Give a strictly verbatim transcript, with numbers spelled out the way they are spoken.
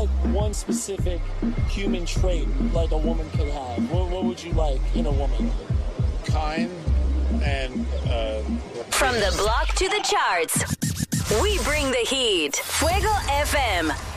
like one specific human trait like a woman could have? What, what would you like in a woman? Kind and uh, from the block to the charts, we bring the heat. Fuego F M.